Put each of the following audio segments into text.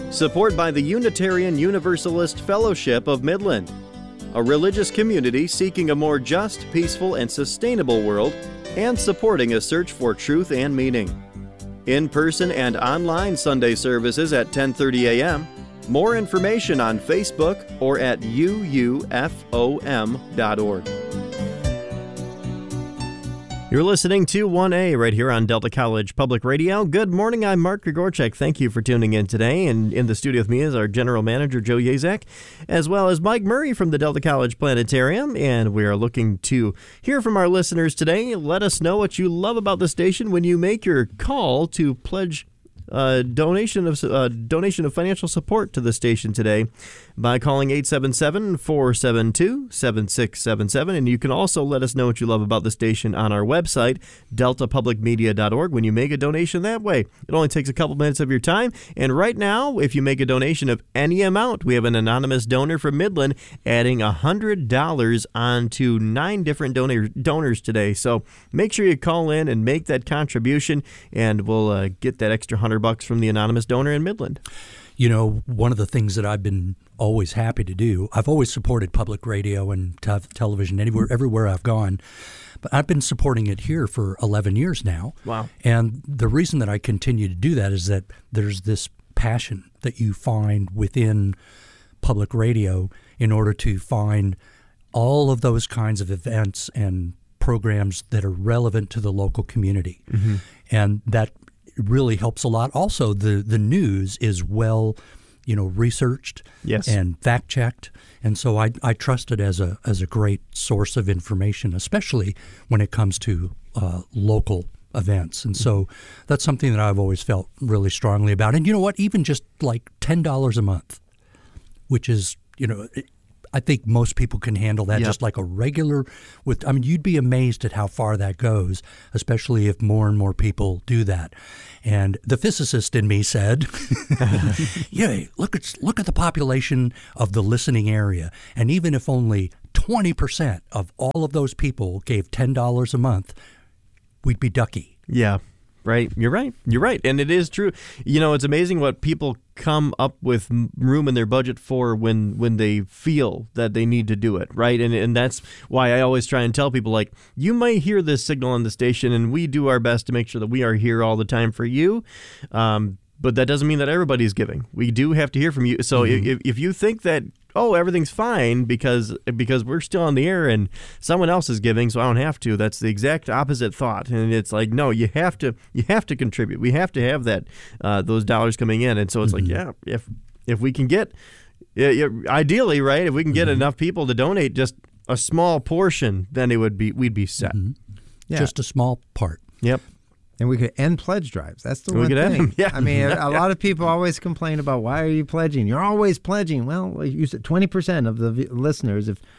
Support by the Unitarian Universalist Fellowship of Midland, a religious community seeking a more just, peaceful, and sustainable world, and supporting a search for truth and meaning. In-person and online Sunday services at 10:30 a.m. More information on Facebook or at uufom.org. You're listening to 1A right here on Delta College Public Radio. Good morning, I'm Mark Grigorchek. Thank you for tuning in today. And in the studio with me is our General Manager, Joe Yazek, as well as Mike Murray from the Delta College Planetarium. And we are looking to hear from our listeners today. Let us know what you love about the station when you make your call to pledge donation of financial support to the station today by calling 877-472-7677. And you can also let us know what you love about the station on our website, deltapublicmedia.org, when you make a donation that way. It only takes a couple minutes of your time. And right now, if you make a donation of any amount, we have an anonymous donor from Midland adding $100 onto 9 different donors today. So make sure you call in and make that contribution, and we'll get that extra $100 from the anonymous donor in Midland. You know, one of the things that I've been always happy to do, I've always supported public radio and television everywhere I've gone, but I've been supporting it here for 11 years now. Wow. And the reason that I continue to do that is that there's this passion that you find within public radio in order to find all of those kinds of events and programs that are relevant to the local community. Mm-hmm. And that really helps a lot. Also, the news is well, researched, yes, and fact checked, and so I trust it as a great source of information, especially when it comes to local events. And so that's something that I've always felt really strongly about. And you know what? Even just like $10 a month, which is I think most people can handle that. Yep. Just like a regular you'd be amazed at how far that goes, especially if more and more people do that. And the physicist in me said, yeah, look at the population of the listening area. And even if only 20% of all of those people gave $10 a month, we'd be ducky. Yeah. Right. You're right. And it is true. It's amazing what people come up with room in their budget for when they feel that they need to do it. Right. And that's why I always try and tell people, like, you might hear this signal on the station and we do our best to make sure that we are here all the time for you. But that doesn't mean that everybody's giving. We do have to hear from you. So if you think that, everything's fine because we're still on the air and someone else is giving, so I don't have to, that's the exact opposite thought. And it's like, no, you have to contribute. We have to have that those dollars coming in. And so it's like, yeah, if we can get, ideally, right, if we can get enough people to donate just a small portion, then we'd be set. Mm-hmm. Yeah. Just a small part. Yep. And we could end pledge drives. That's the one thing. Yeah. I mean, a lot of people always complain about, why are you pledging? You're always pledging. Well, you said 20% of the listeners, if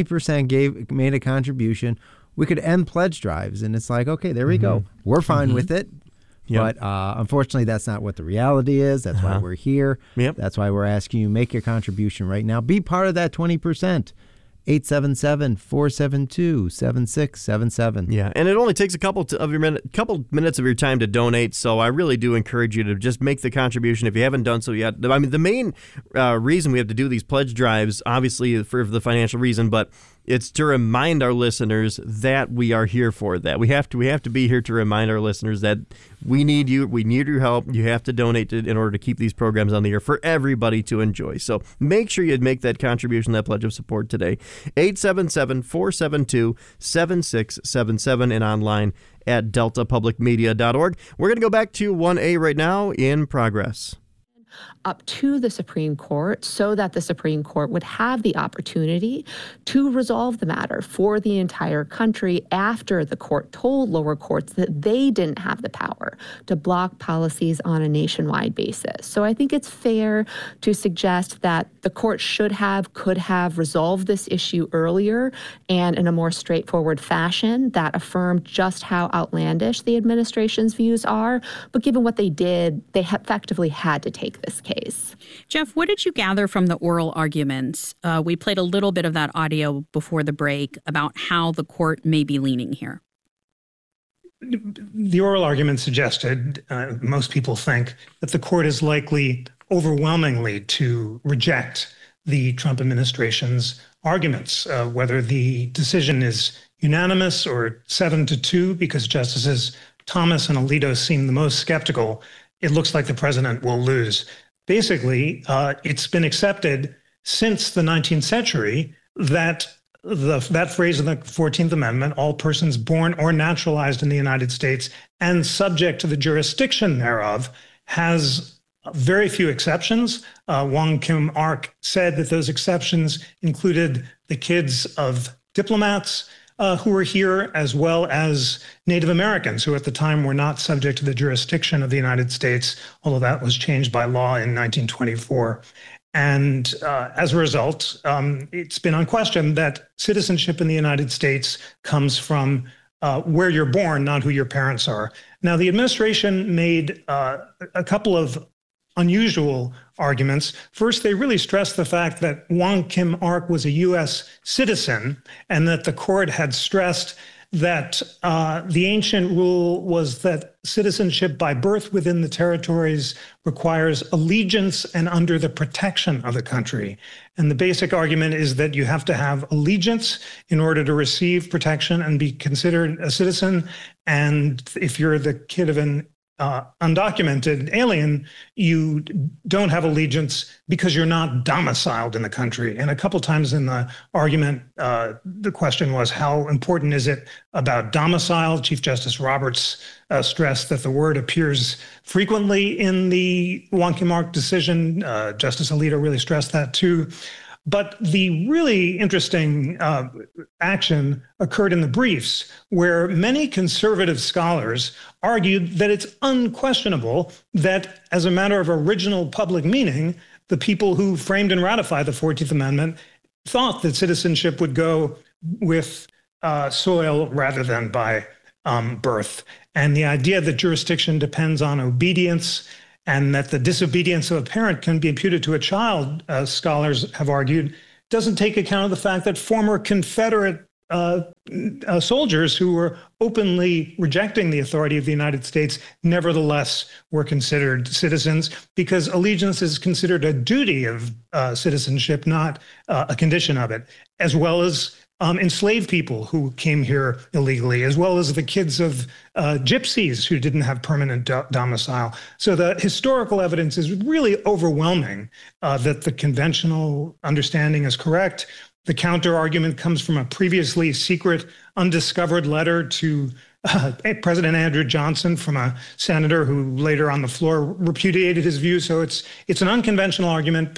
20% made a contribution, we could end pledge drives. And it's like, okay, there we go. We're fine with it. Yep. But unfortunately, that's not what the reality is. That's why we're here. Yep. That's why we're asking you, make your contribution right now. Be part of that 20%. 877-472-7677. Yeah, and it only takes a couple minutes of your time to donate, so I really do encourage you to just make the contribution if you haven't done so yet. I mean, the main reason we have to do these pledge drives, obviously for the financial reason, but it's to remind our listeners that we are here for that. We have to be here to remind our listeners that we need you. We need your help. You have to donate in order to keep these programs on the air for everybody to enjoy. So make sure you make that contribution, that pledge of support today. 877-472-7677 and online at deltapublicmedia.org. We're going to go back to 1A right now in progress. Up to the Supreme Court so that the Supreme Court would have the opportunity to resolve the matter for the entire country after the court told lower courts that they didn't have the power to block policies on a nationwide basis. So I think it's fair to suggest that the court could have resolved this issue earlier and in a more straightforward fashion that affirmed just how outlandish the administration's views are. But given what they did, they effectively had to take this case. Jeff, what did you gather from the oral arguments? We played a little bit of that audio before the break about how the court may be leaning here. The oral argument suggested, most people think, that the court is likely overwhelmingly to reject the Trump administration's arguments, whether the decision is unanimous or 7-2, because Justices Thomas and Alito seem the most skeptical. It looks like the president will lose. Basically, it's been accepted since the 19th century that that phrase in the 14th Amendment, all persons born or naturalized in the United States and subject to the jurisdiction thereof, has very few exceptions. Wong Kim Ark said that those exceptions included the kids of diplomats who were here, as well as Native Americans, who at the time were not subject to the jurisdiction of the United States, although that was changed by law in 1924. And as a result, it's been unquestioned that citizenship in the United States comes from where you're born, not who your parents are. Now, the administration made a couple of unusual arguments. First, they really stressed the fact that Wong Kim Ark was a U.S. citizen, and that the court had stressed that the ancient rule was that citizenship by birth within the territories requires allegiance and under the protection of the country. And the basic argument is that you have to have allegiance in order to receive protection and be considered a citizen. And if you're the kid of an undocumented alien, you don't have allegiance because you're not domiciled in the country. And a couple times in the argument, the question was, how important is it about domicile? Chief Justice Roberts stressed that the word appears frequently in the Wong Kim Ark decision. Justice Alito really stressed that too. But the really interesting action occurred in the briefs, where many conservative scholars argued that it's unquestionable that, as a matter of original public meaning, the people who framed and ratified the 14th Amendment thought that citizenship would go with soil rather than by birth. And the idea that jurisdiction depends on obedience and that the disobedience of a parent can be imputed to a child, scholars have argued, doesn't take account of the fact that former Confederate soldiers who were openly rejecting the authority of the United States nevertheless were considered citizens, because allegiance is considered a duty of citizenship, not a condition of it, as well as enslaved people who came here illegally, as well as the kids of gypsies who didn't have permanent domicile. So the historical evidence is really overwhelming that the conventional understanding is correct. The counter argument comes from a previously secret, undiscovered letter to President Andrew Johnson from a senator who later on the floor repudiated his view. So it's an unconventional argument.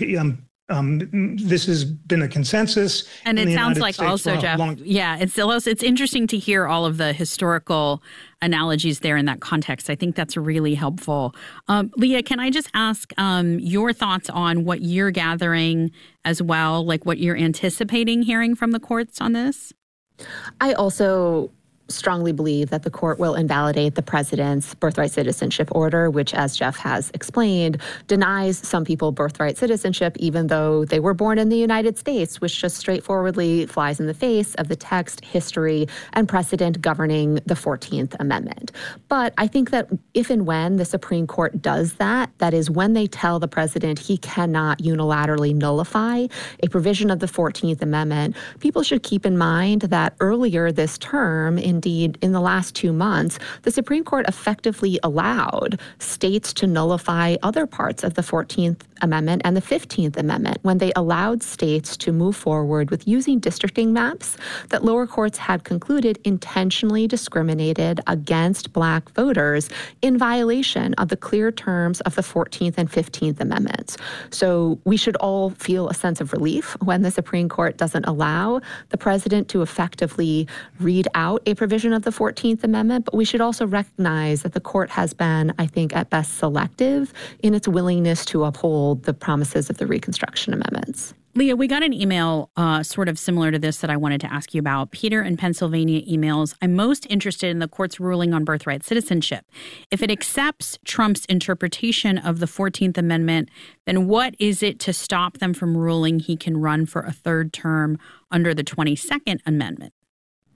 This has been a consensus. And it sounds like also, Jeff, it's interesting to hear all of the historical analogies there in that context. I think that's really helpful. Leah, can I just ask your thoughts on what you're gathering as well, like what you're anticipating hearing from the courts on this? I also strongly believe that the court will invalidate the president's birthright citizenship order, which, as Jeff has explained, denies some people birthright citizenship even though they were born in the United States, which just straightforwardly flies in the face of the text, history, and precedent governing the 14th Amendment. But I think that if and when the Supreme Court does that, that is when they tell the president he cannot unilaterally nullify a provision of the 14th Amendment, people should keep in mind that earlier this term, indeed, in the last 2 months, the Supreme Court effectively allowed states to nullify other parts of the 14th Amendment and the 15th Amendment when they allowed states to move forward with using districting maps that lower courts had concluded intentionally discriminated against Black voters in violation of the clear terms of the 14th and 15th Amendments. So we should all feel a sense of relief when the Supreme Court doesn't allow the president to effectively read out a provision of the 14th Amendment, but we should also recognize that the court has been, I think, at best selective in its willingness to uphold the promises of the Reconstruction Amendments. Leah, we got an email sort of similar to this that I wanted to ask you about. Peter in Pennsylvania emails, I'm most interested in the court's ruling on birthright citizenship. If it accepts Trump's interpretation of the 14th Amendment, then what is it to stop them from ruling he can run for a third term under the 22nd Amendment?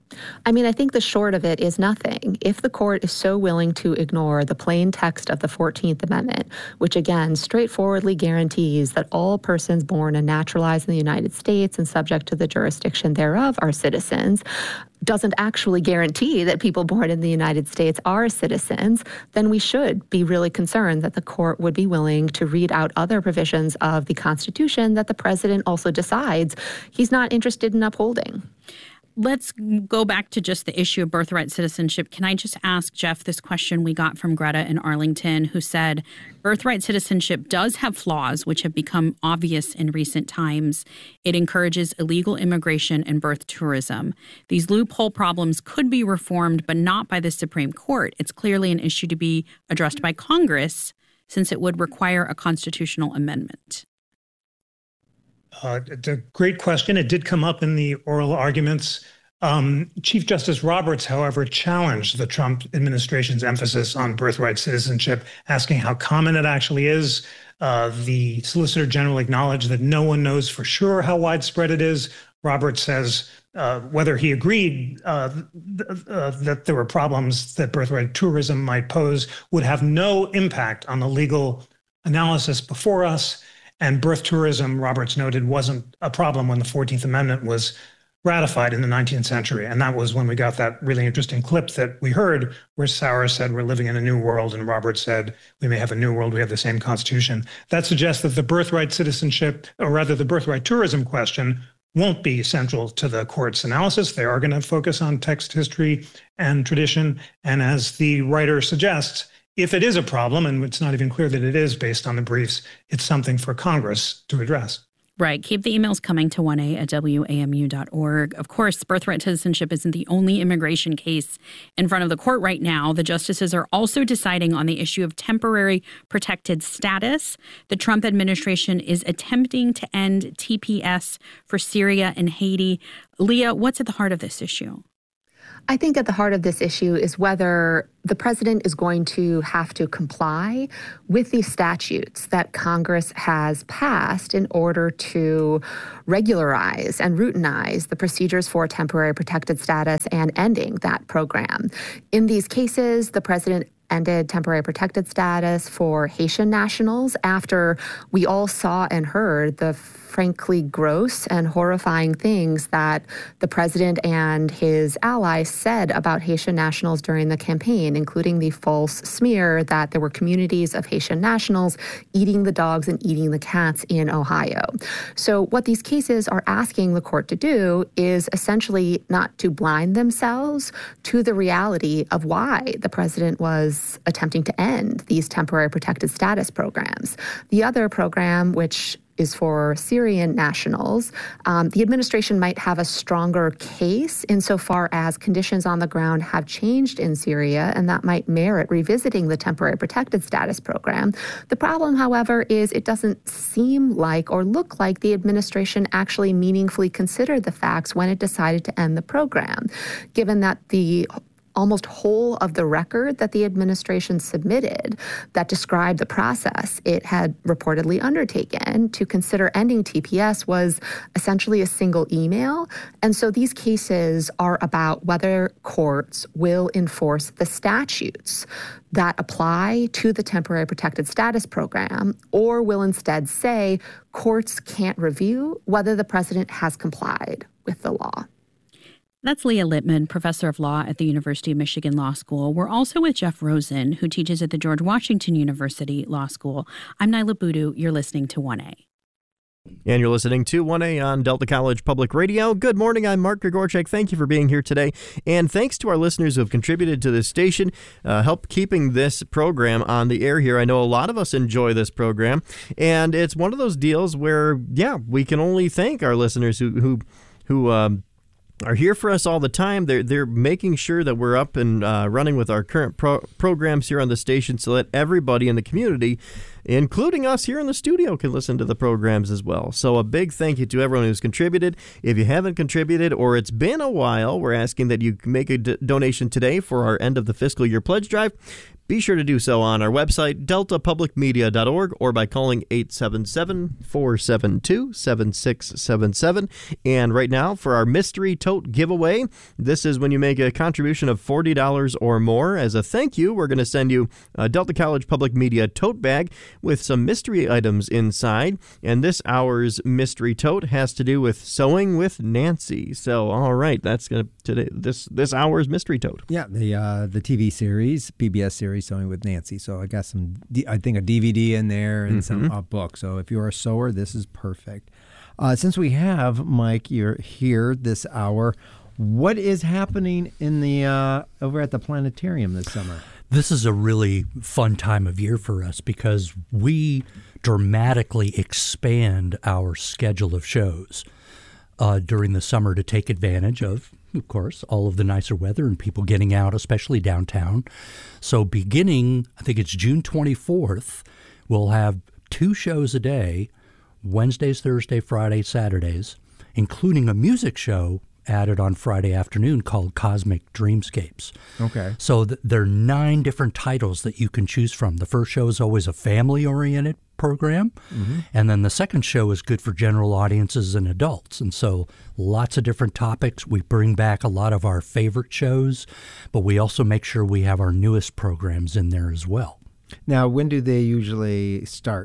I mean, I think the short of it is nothing. If the court is so willing to ignore the plain text of the 14th Amendment, which again straightforwardly guarantees that all persons born and naturalized in the United States and subject to the jurisdiction thereof are citizens, doesn't actually guarantee that people born in the United States are citizens, then we should be really concerned that the court would be willing to read out other provisions of the Constitution that the president also decides he's not interested in upholding. Let's go back to just the issue of birthright citizenship. Can I just ask Jeff this question we got from Greta in Arlington, who said, birthright citizenship does have flaws which have become obvious in recent times. It encourages illegal immigration and birth tourism. These loophole problems could be reformed, but not by the Supreme Court. It's clearly an issue to be addressed by Congress, since it would require a constitutional amendment. It's a great question. It did come up in the oral arguments. Chief Justice Roberts, however, challenged the Trump administration's emphasis on birthright citizenship, asking how common it actually is. The Solicitor General acknowledged that no one knows for sure how widespread it is. Roberts says whether he agreed that there were problems that birthright tourism might pose would have no impact on the legal analysis before us. And birth tourism, Roberts noted, wasn't a problem when the 14th Amendment was ratified in the 19th century. And that was when we got that really interesting clip that we heard where Sauer said, we're living in a new world. And Roberts said, we may have a new world. We have the same Constitution. That suggests that the birthright citizenship, or rather the birthright tourism question, won't be central to the court's analysis. They are going to focus on text history and tradition. And as the writer suggests, if it is a problem, and it's not even clear that it is based on the briefs, it's something for Congress to address. Right. Keep the emails coming to 1a@wamu.org. Of course, birthright citizenship isn't the only immigration case in front of the court right now. The justices are also deciding on the issue of temporary protected status. The Trump administration is attempting to end TPS for Syria and Haiti. Leah, what's at the heart of this issue? I think at the heart of this issue is whether the president is going to have to comply with these statutes that Congress has passed in order to regularize and routinize the procedures for temporary protected status and ending that program. In these cases, the president ended temporary protected status for Haitian nationals after we all saw and heard the frankly gross and horrifying things that the president and his allies said about Haitian nationals during the campaign, including the false smear that there were communities of Haitian nationals eating the dogs and eating the cats in Ohio. So what these cases are asking the court to do is essentially not to blind themselves to the reality of why the president was attempting to end these temporary protected status programs. The other program, which is for Syrian nationals, the administration might have a stronger case insofar as conditions on the ground have changed in Syria, and that might merit revisiting the temporary protected status program. The problem, however, is it doesn't seem like or look like the administration actually meaningfully considered the facts when it decided to end the program, given that the almost whole of the record that the administration submitted that described the process it had reportedly undertaken to consider ending TPS was essentially a single email. And so these cases are about whether courts will enforce the statutes that apply to the temporary protected status program, or will instead say courts can't review whether the president has complied with the law. That's Leah Lippman, professor of law at the University of Michigan Law School. We're also with Jeff Rosen, who teaches at the George Washington University Law School. I'm Nyla Boodoo. You're listening to 1A. And you're listening to 1A on Delta College Public Radio. Good morning. I'm Mark Grigorchek. Thank you for being here today. And thanks to our listeners who have contributed to this station, help keeping this program on the air here. I know a lot of us enjoy this program. And it's one of those deals where, we can only thank our listeners who are here for us all the time. They're making sure that we're up and running with our current programs here on the station so that everybody in the community, including us here in the studio, can listen to the programs as well. So a big thank you to everyone who's contributed. If you haven't contributed or it's been a while, we're asking that you make a donation today for our end of the fiscal year pledge drive. be sure to do so on our website, deltapublicmedia.org, or by calling 877-472-7677. And right now, for our mystery tote giveaway, this is when you make a contribution of $40 or more. As a thank you, we're going to send you a Delta College Public Media tote bag with some mystery items inside. And this hour's mystery tote has to do with Sewing with Nancy. So, all right, that's going to today this hour's mystery tote. Yeah, the TV series, PBS series, Sewing with Nancy. So I got I think a DVD in there and some book. So if you're a sewer, this is perfect. Since we have Mike, you're here this hour. What is happening in the over at the planetarium this summer? This is a really fun time of year for us because we dramatically expand our schedule of shows during the summer to take advantage of course, all of the nicer weather and people getting out, especially downtown. So beginning, I think it's June 24th, we'll have 2 shows a day, Wednesdays, Thursday, Friday, Saturdays, including a music show added on Friday afternoon called Cosmic Dreamscapes. Okay. So there are 9 different titles that you can choose from. The first show is always a family-oriented program, and then the second show is good for general audiences and adults. And so lots of different topics. We bring back a lot of our favorite shows, but we also make sure we have our newest programs in there as well. Now, when do they usually start?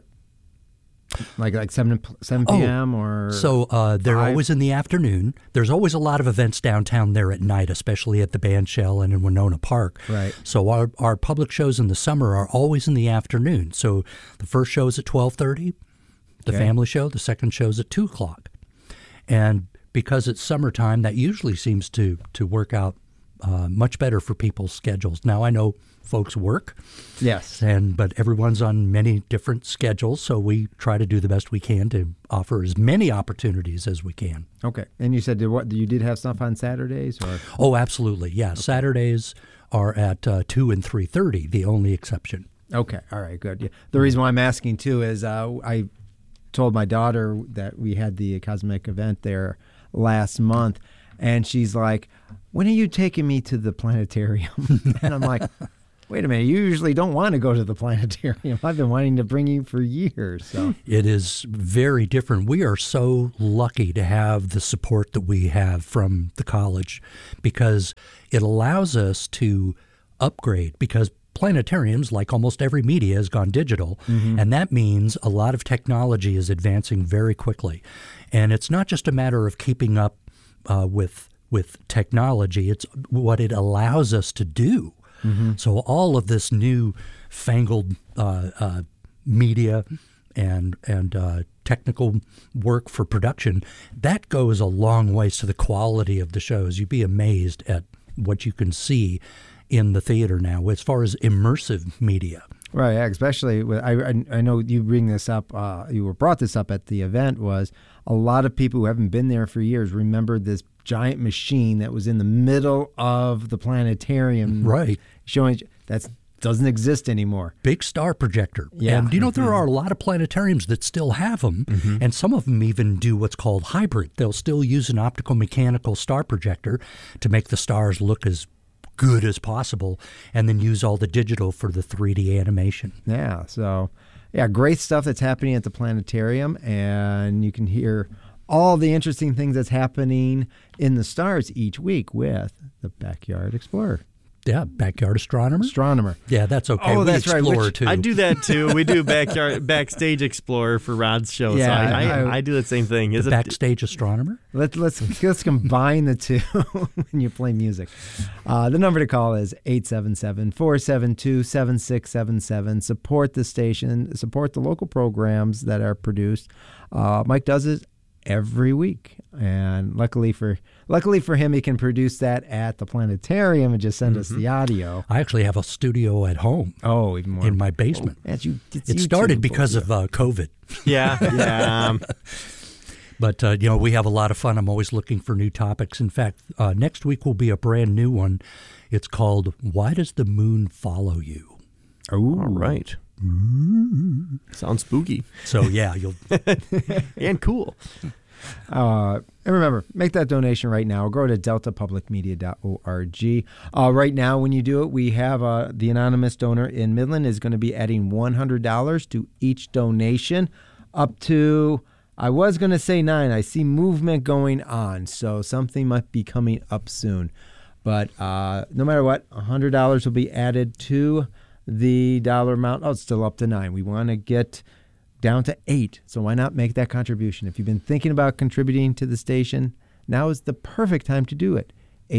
Like 7 p.m. or so they're 5? Always in the afternoon. There's always a lot of events downtown there at night, especially at the Bandshell and in Winona Park. Right. So our public shows in the summer are always in the afternoon. So the first show is at 12:30, the family show. The second show is at 2 o'clock. And because it's summertime, that usually seems to work out much better for people's schedules. Now, I know folks work. Yes. But everyone's on many different schedules, so we try to do the best we can to offer as many opportunities as we can. Okay. And you said you did have stuff on Saturdays? Or? Oh, absolutely. Yeah. Okay. Saturdays are at 2 and 3:30, the only exception. Okay. All right. Good. Yeah. The reason why I'm asking, too, is I told my daughter that we had the Cosmic event there last month, and she's like, when are you taking me to the planetarium? And I'm like, wait a minute, you usually don't want to go to the planetarium. I've been wanting to bring you for years. So it is very different. We are so lucky to have the support that we have from the college because it allows us to upgrade because planetariums, like almost every media, has gone digital, and that means a lot of technology is advancing very quickly. And it's not just a matter of keeping up with technology, it's what it allows us to do. So all of this new fangled media and technical work for production, that goes a long ways to the quality of the shows. You'd be amazed at what you can see in the theater now as far as immersive media. Right, yeah, especially I know you bring this up. You brought this up at the event. Was a lot of people who haven't been there for years remember this giant machine that was in the middle of the planetarium, right? Showing that doesn't exist anymore. Big star projector. Yeah, and there are a lot of planetariums that still have them, and some of them even do what's called hybrid. They'll still use an optical mechanical star projector to make the stars look as good as possible, and then use all the digital for the 3D animation. Yeah, so great stuff that's happening at the planetarium, and you can hear all the interesting things that's happening in the stars each week with the Backyard Explorer. Yeah, Backyard Astronomer. Yeah, that's okay. Oh, that's right. Explorer too. I do that too. We do Backstage Explorer for Rod's show. Yeah, so I do the same thing. The Backstage Astronomer? Let's combine the two when you play music. The number to call is 877-472-7677. Support the station. Support the local programs that are produced. Mike does it every week, and luckily for him, he can produce that at the planetarium and just send us the audio. I actually have a studio at home. Oh, even more in my basement. It started because of COVID. Yeah. But we have a lot of fun. I'm always looking for new topics. In fact, next week will be a brand new one. It's called "Why Does the Moon Follow You?" Oh, all right. Sounds spooky. So yeah, you'll and cool. And remember, make that donation right now. Go to deltapublicmedia.org. Right now, when you do it, we have the anonymous donor in Midland is going to be adding $100 to each donation up to, I was going to say 9. I see movement going on, so something might be coming up soon. But no matter what, $100 will be added to the dollar amount. Oh, it's still up to 9. We want to get down to 8. So why not make that contribution? If you've been thinking about contributing to the station, now is the perfect time to do it.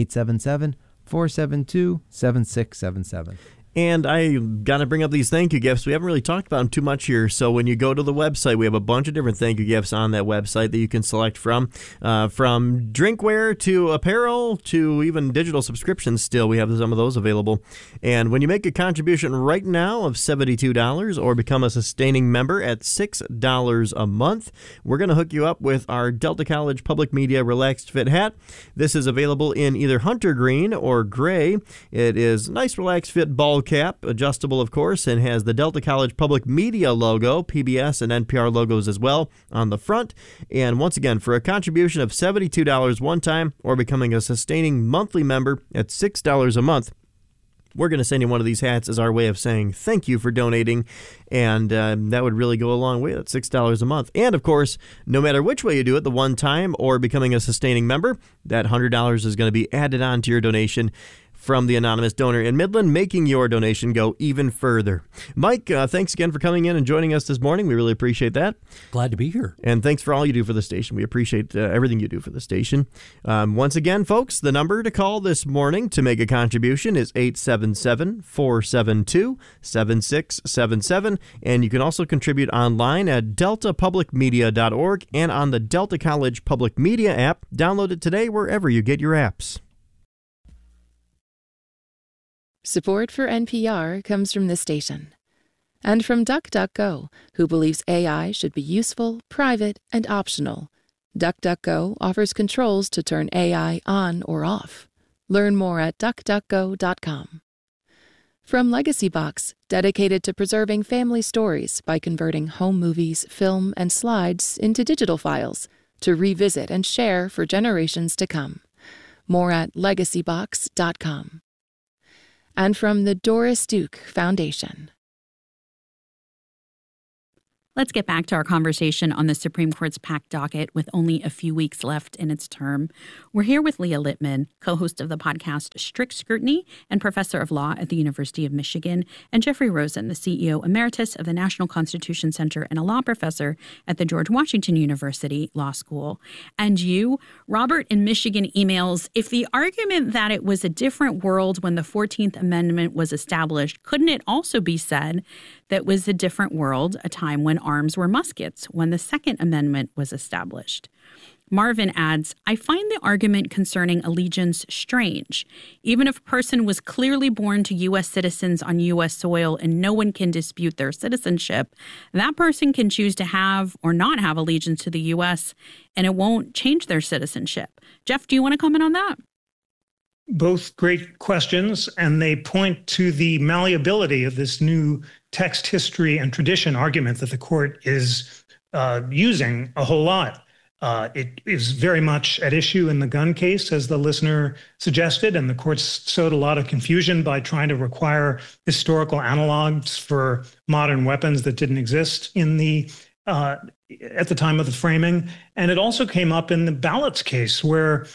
877-472-7677. And I got to bring up these thank you gifts. We haven't really talked about them too much here. So when you go to the website, we have a bunch of different thank you gifts on that website that you can select from drinkware to apparel to even digital subscriptions still. We have some of those available. And when you make a contribution right now of $72 or become a sustaining member at $6 a month, we're going to hook you up with our Delta College Public Media Relaxed Fit hat. This is available in either hunter green or gray. It is a nice relaxed fit ball cap, adjustable of course, and has the Delta College Public Media logo, PBS and NPR logos as well on the front. And once again, for a contribution of $72 one time or becoming a sustaining monthly member at $6 a month, we're going to send you one of these hats as our way of saying thank you for donating, and that would really go a long way. That's $6 a month. And, of course, no matter which way you do it, the one time or becoming a sustaining member, that $100 is going to be added on to your donation from the anonymous donor in Midland, making your donation go even further. Mike, thanks again for coming in and joining us this morning. We really appreciate that. Glad to be here. And thanks for all you do for the station. We appreciate everything you do for the station. Once again, folks, the number to call this morning to make a contribution is 877-472-7677. And you can also contribute online at deltapublicmedia.org and on the Delta College Public Media app. Download it today wherever you get your apps. Support for NPR comes from this station and from DuckDuckGo, who believes AI should be useful, private, and optional. DuckDuckGo offers controls to turn AI on or off. Learn more at duckduckgo.com. From Legacy Box, dedicated to preserving family stories by converting home movies, film, and slides into digital files to revisit and share for generations to come. More at legacybox.com. And from the Doris Duke Foundation. Let's get back to our conversation on the Supreme Court's packed docket with only a few weeks left in its term. We're here with Leah Littman, co-host of the podcast Strict Scrutiny and professor of law at the University of Michigan, and Jeffrey Rosen, the CEO emeritus of the National Constitution Center and a law professor at the George Washington University Law School. And you, Robert in Michigan emails, if the argument that it was a different world when the 14th Amendment was established, couldn't it also be said that was a different world, a time when arms were muskets, when the Second Amendment was established? Marvin adds, I find the argument concerning allegiance strange. Even if a person was clearly born to U.S. citizens on U.S. soil and no one can dispute their citizenship, that person can choose to have or not have allegiance to the U.S., and it won't change their citizenship. Jeff, do you want to comment on that? Both great questions, and they point to the malleability of this new text, history, and tradition argument that the court is using a whole lot. It is very much at issue in the gun case, as the listener suggested, and the courts sowed a lot of confusion by trying to require historical analogs for modern weapons that didn't exist in the at the time of the framing. And it also came up in the ballots case, where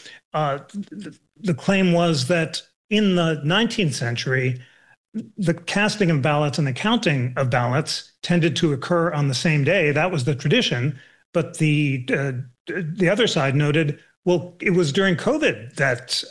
the claim was that in the 19th century, the casting of ballots and the counting of ballots tended to occur on the same day. That was the tradition. But the other side noted, well, it was during COVID that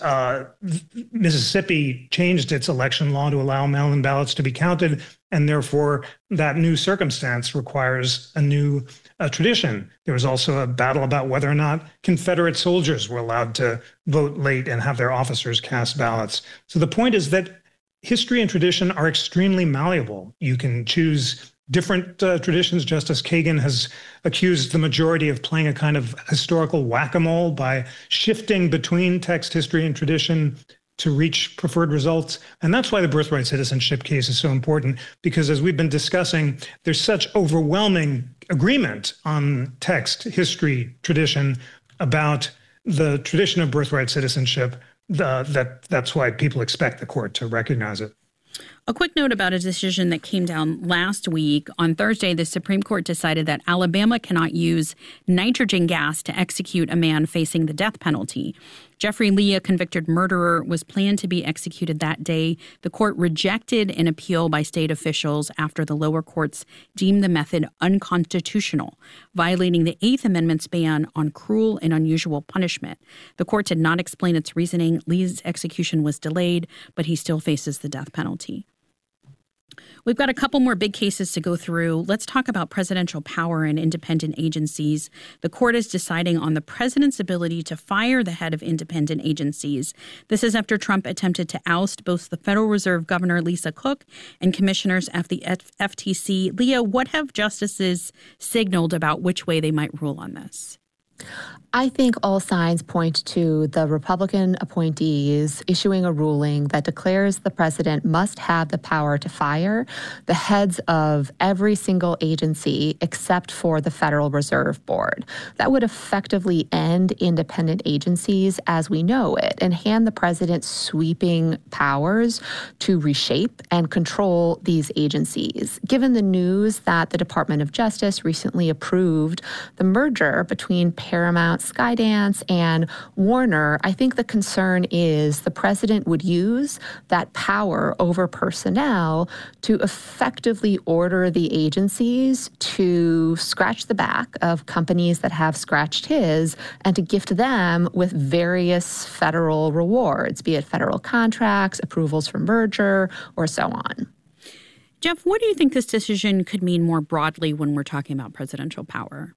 Mississippi changed its election law to allow mail-in ballots to be counted, and therefore that new circumstance requires a new tradition. There was also a battle about whether or not Confederate soldiers were allowed to vote late and have their officers cast ballots. So the point is that history and tradition are extremely malleable. You can choose different traditions. Justice Kagan has accused the majority of playing a kind of historical whack-a-mole by shifting between text, history, and tradition to reach preferred results. And that's why the birthright citizenship case is so important, because as we've been discussing, there's such overwhelming agreement on text, history, tradition about the tradition of birthright citizenship. That's why people expect the court to recognize it. A quick note about a decision that came down last week. On Thursday, the Supreme Court decided that Alabama cannot use nitrogen gas to execute a man facing the death penalty. Jeffrey Lee, a convicted murderer, was planned to be executed that day. The court rejected an appeal by state officials after the lower courts deemed the method unconstitutional, violating the Eighth Amendment's ban on cruel and unusual punishment. The court did not explain its reasoning. Lee's execution was delayed, but he still faces the death penalty. We've got a couple more big cases to go through. Let's talk about presidential power and independent agencies. The court is deciding on the president's ability to fire the head of independent agencies. This is after Trump attempted to oust both the Federal Reserve Governor Lisa Cook and commissioners at the FTC. Leah, what have justices signaled about which way they might rule on this? I think all signs point to the Republican appointees issuing a ruling that declares the president must have the power to fire the heads of every single agency except for the Federal Reserve Board. That would effectively end independent agencies as we know it and hand the president sweeping powers to reshape and control these agencies. Given the news that the Department of Justice recently approved the merger between Paramount, Skydance, and Warner, I think the concern is the president would use that power over personnel to effectively order the agencies to scratch the back of companies that have scratched his and to gift them with various federal rewards, be it federal contracts, approvals for merger, or so on. Jeff, what do you think this decision could mean more broadly when we're talking about presidential power?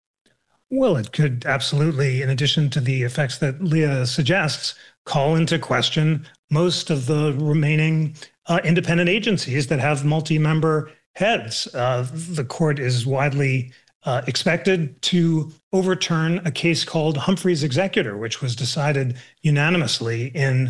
Well, it could absolutely, in addition to the effects that Leah suggests, call into question most of the remaining independent agencies that have multi-member heads. The court is widely expected to overturn a case called Humphrey's Executor, which was decided unanimously in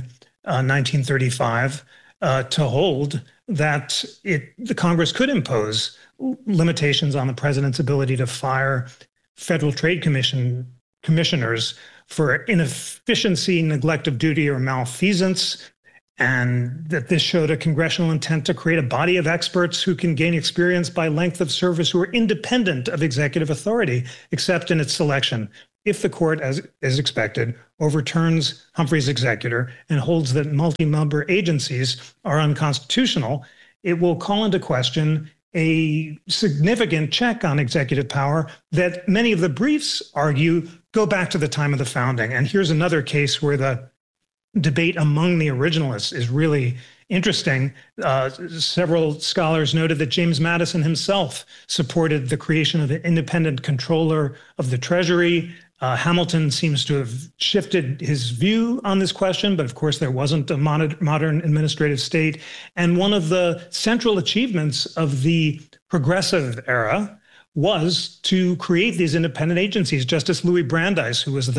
1935 to hold that the Congress could impose limitations on the president's ability to fire Federal Trade Commission commissioners for inefficiency, neglect of duty, or malfeasance, and that this showed a congressional intent to create a body of experts who can gain experience by length of service who are independent of executive authority, except in its selection. If the court, as is expected, overturns Humphrey's Executor and holds that multi-member agencies are unconstitutional, it will call into question a significant check on executive power that many of the briefs argue go back to the time of the founding. And here's another case where the debate among the originalists is really interesting. Several scholars noted that James Madison himself supported the creation of an independent controller of the Treasury. Hamilton seems to have shifted his view on this question, but of course there wasn't a modern administrative state. And one of the central achievements of the progressive era was to create these independent agencies. Justice Louis Brandeis, who was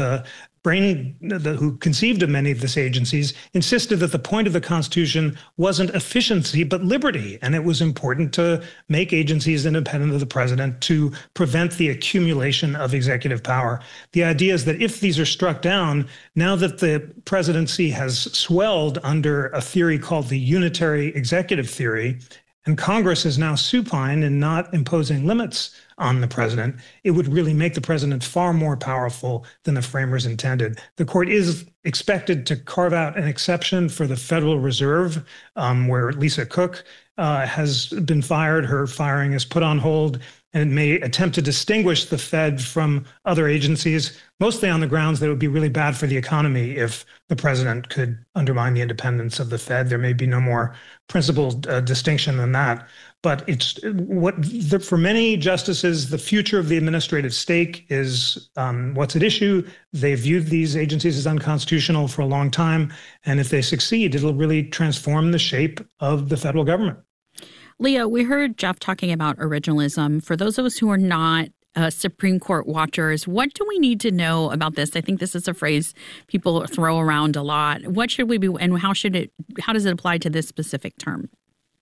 who conceived of many of these agencies, insisted that the point of the Constitution wasn't efficiency, but liberty. And it was important to make agencies independent of the president to prevent the accumulation of executive power. The idea is that if these are struck down, now that the presidency has swelled under a theory called the unitary executive theory, and Congress is now supine in not imposing limits on the president, it would really make the president far more powerful than the framers intended. The court is expected to carve out an exception for the Federal Reserve, where Lisa Cook has been fired. Her firing is put on hold, and it may attempt to distinguish the Fed from other agencies, mostly on the grounds that it would be really bad for the economy if the president could undermine the independence of the Fed. There may be no more principled distinction than that. But for many justices, the future of the administrative stake is what's at issue. They viewed these agencies as unconstitutional for a long time. And if they succeed, it'll really transform the shape of the federal government. Leah, we heard Jeff talking about originalism. For those of us who are not Supreme Court watchers, what do we need to know about this? I think this is a phrase people throw around a lot. What should we be, and how does it apply to this specific term?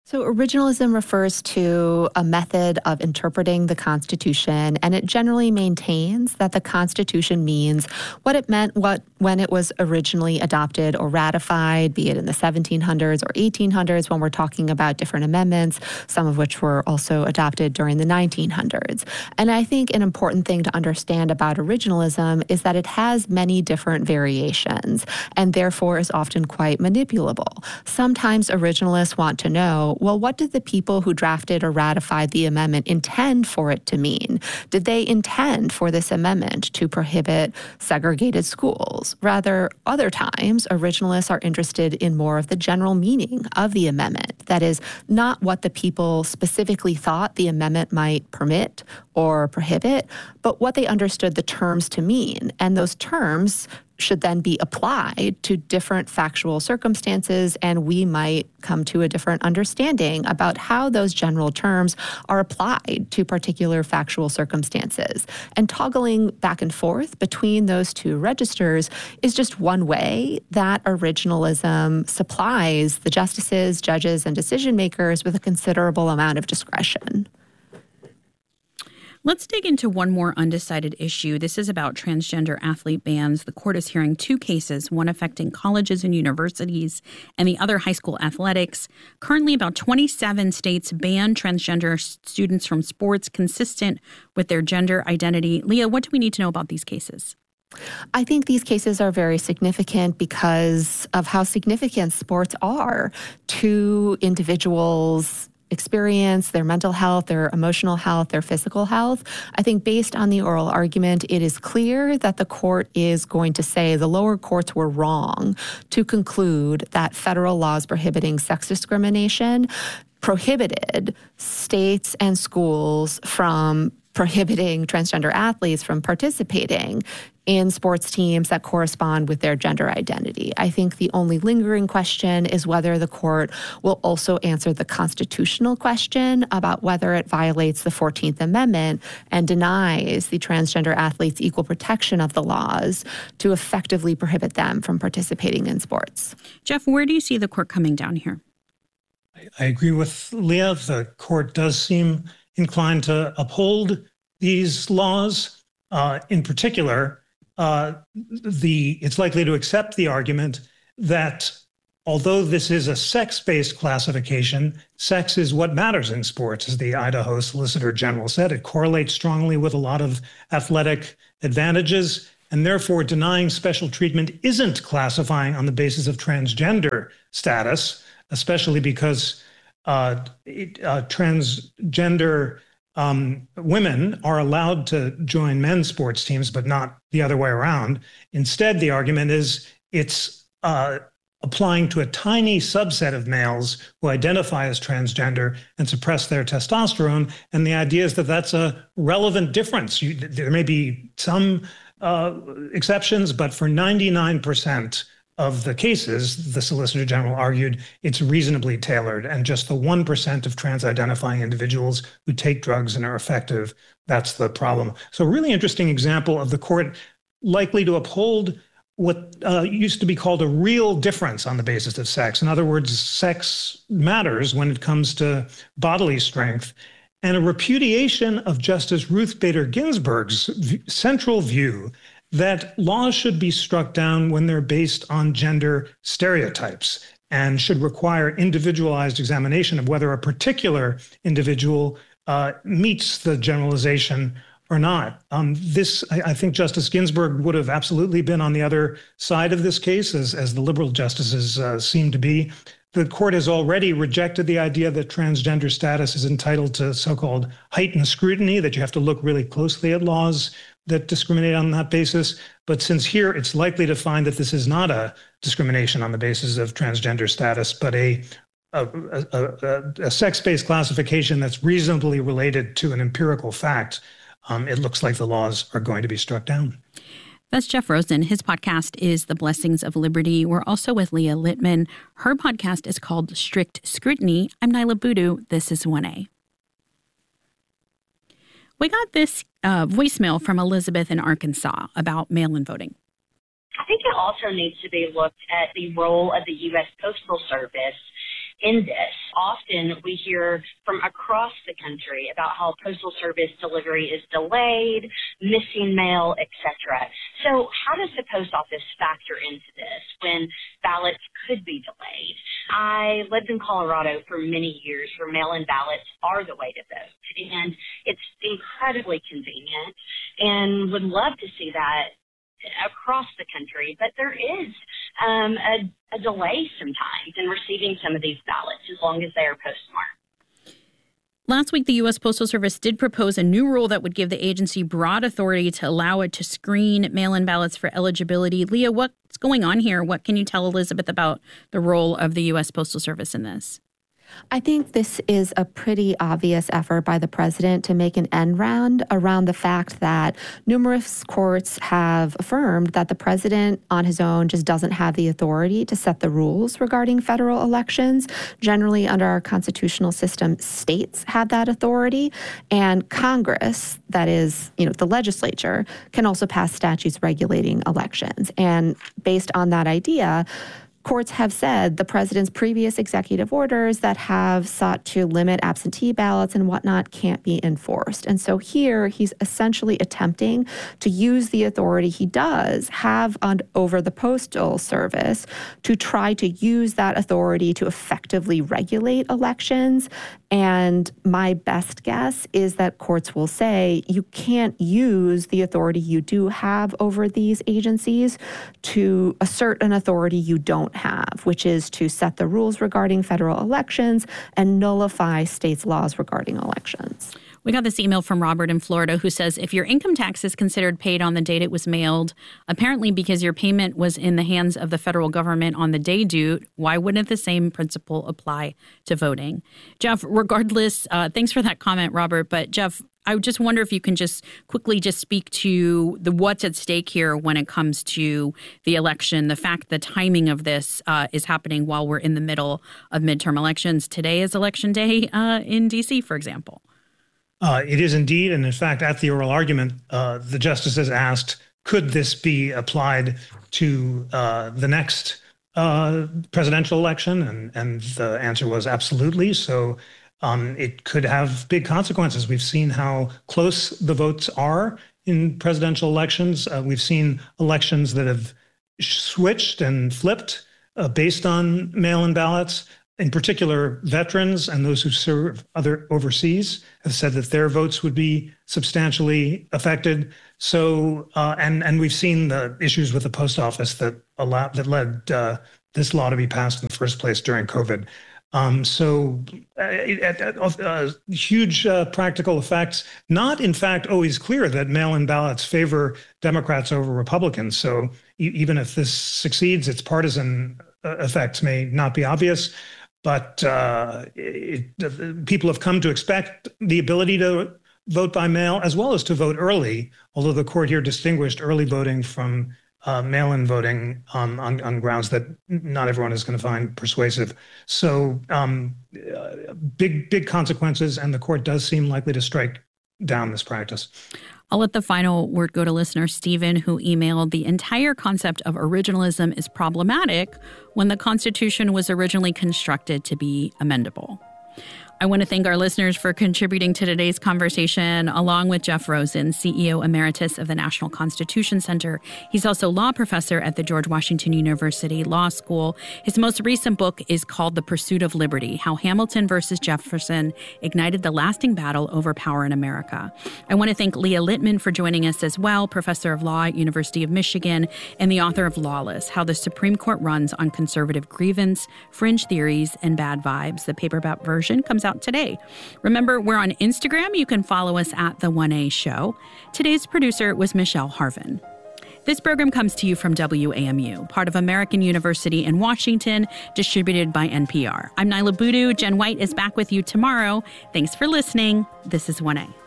So originalism refers to a method of interpreting the Constitution, and it generally maintains that the Constitution means what it meant when it was originally adopted or ratified, be it in the 1700s or 1800s when we're talking about different amendments, some of which were also adopted during the 1900s. And I think an important thing to understand about originalism is that it has many different variations and therefore is often quite manipulable. Sometimes originalists want to know, well, what did the people who drafted or ratified the amendment intend for it to mean? Did they intend for this amendment to prohibit segregated schools? Rather, other times, originalists are interested in more of the general meaning of the amendment. That is, not what the people specifically thought the amendment might permit or prohibit, but what they understood the terms to mean. And those terms should then be applied to different factual circumstances, and we might come to a different understanding about how those general terms are applied to particular factual circumstances. And toggling back and forth between those two registers is just one way that originalism supplies the justices, judges, and decision makers with a considerable amount of discretion. Let's dig into one more undecided issue. This is about transgender athlete bans. The court is hearing two cases, one affecting colleges and universities and the other high school athletics. Currently, about 27 states ban transgender students from sports consistent with their gender identity. Leah, what do we need to know about these cases? I think these cases are very significant because of how significant sports are to individuals' experience, their mental health, their emotional health, their physical health. I think based on the oral argument, it is clear that the court is going to say the lower courts were wrong to conclude that federal laws prohibiting sex discrimination prohibited states and schools from prohibiting transgender athletes from participating in sports teams that correspond with their gender identity. I think the only lingering question is whether the court will also answer the constitutional question about whether it violates the 14th Amendment and denies the transgender athletes equal protection of the laws to effectively prohibit them from participating in sports. Jeff, where do you see the court coming down here? I agree with Leah. The court does seem inclined to uphold these laws. In particular, it's likely to accept the argument that although this is a sex-based classification, sex is what matters in sports, as the Idaho Solicitor General said. It correlates strongly with a lot of athletic advantages, and therefore denying special treatment isn't classifying on the basis of transgender status, especially because transgender women are allowed to join men's sports teams, but not the other way around. Instead, the argument is it's applying to a tiny subset of males who identify as transgender and suppress their testosterone. And the idea is that that's a relevant difference. There may be some exceptions, but for 99% of the cases, the Solicitor General argued, it's reasonably tailored, and just the 1% of trans-identifying individuals who take drugs and are effective, that's the problem. So a really interesting example of the court likely to uphold what used to be called a real difference on the basis of sex. In other words, sex matters when it comes to bodily strength. And a repudiation of Justice Ruth Bader Ginsburg's central view that laws should be struck down when they're based on gender stereotypes and should require individualized examination of whether a particular individual meets the generalization or not. I think Justice Ginsburg would have absolutely been on the other side of this case, as the liberal justices seem to be. The court has already rejected the idea that transgender status is entitled to so-called heightened scrutiny, that you have to look really closely at laws that discriminate on that basis. But since here it's likely to find that this is not a discrimination on the basis of transgender status, but a sex-based classification that's reasonably related to an empirical fact, it looks like the laws are going to be struck down. That's Jeff Rosen. His podcast is The Blessings of Liberty. We're also with Leah Littman. Her podcast is called Strict Scrutiny. I'm Nyla Boodoo. This is 1A. We got this voicemail from Elizabeth in Arkansas about mail-in voting. I think it also needs to be looked at the role of the U.S. Postal Service in this. Often we hear from across the country about how Postal Service delivery is delayed, missing mail, etc. So how does the post office factor into this when ballots could be delayed? I lived in Colorado for many years where mail-in ballots are the way to vote, and it's incredibly convenient and would love to see that across the country, but there is a delay sometimes in receiving some of these ballots as long as they are postmarked. Last week, the U.S. Postal Service did propose a new rule that would give the agency broad authority to allow it to screen mail-in ballots for eligibility. Leah, what's going on here? What can you tell Elizabeth about the role of the U.S. Postal Service in this? I think this is a pretty obvious effort by the president to make an end round around the fact that numerous courts have affirmed that the president on his own just doesn't have the authority to set the rules regarding federal elections. Generally, under our constitutional system, states have that authority, and Congress, that is, the legislature, can also pass statutes regulating elections. And based on that idea, courts have said the president's previous executive orders that have sought to limit absentee ballots and whatnot can't be enforced. And so here he's essentially attempting to use the authority he does have over the Postal Service to try to use that authority to effectively regulate elections. And my best guess is that courts will say you can't use the authority you do have over these agencies to assert an authority you don't have, which is to set the rules regarding federal elections and nullify states' laws regarding elections. We got this email from Robert in Florida who says, if your income tax is considered paid on the date it was mailed, apparently because your payment was in the hands of the federal government on the day due, why wouldn't the same principle apply to voting? Jeff, regardless, thanks for that comment, Robert. But Jeff, I just wonder if you can just quickly speak to what's at stake here when it comes to the election, the fact the timing of this is happening while we're in the middle of midterm elections. Today is election day in D.C., for example. It is indeed. And in fact, at the oral argument, the justices asked, could this be applied to the next presidential election? And the answer was absolutely. So it could have big consequences. We've seen how close the votes are in presidential elections. We've seen elections that have switched and flipped based on mail-in ballots. In particular, veterans and those who serve overseas have said that their votes would be substantially affected. So, and we've seen the issues with the post office that led this law to be passed in the first place during COVID. Huge practical effects. Not, in fact, always clear that mail-in ballots favor Democrats over Republicans. So even if this succeeds, its partisan effects may not be obvious. But people have come to expect the ability to vote by mail as well as to vote early, although the court here distinguished early voting from mail-in voting on grounds that not everyone is going to find persuasive. So big consequences, and the court does seem likely to strike down this practice. I'll let the final word go to listener Stephen, who emailed, the entire concept of originalism is problematic when the Constitution was originally constructed to be amendable. I want to thank our listeners for contributing to today's conversation, along with Jeff Rosen, CEO Emeritus of the National Constitution Center. He's also law professor at the George Washington University Law School. His most recent book is called The Pursuit of Liberty: How Hamilton versus Jefferson Ignited the Lasting Battle Over Power in America. I want to thank Leah Littman for joining us as well, professor of law at University of Michigan and the author of Lawless: How the Supreme Court Runs on Conservative Grievance, Fringe Theories, and Bad Vibes. The paperback version comes out today. Remember, we're on Instagram. You can follow us at The 1A Show. Today's producer was Michelle Harvin. This program comes to you from WAMU, part of American University in Washington, distributed by NPR. I'm Nyla Boodoo. Jen White is back with you tomorrow. Thanks for listening. This is 1A.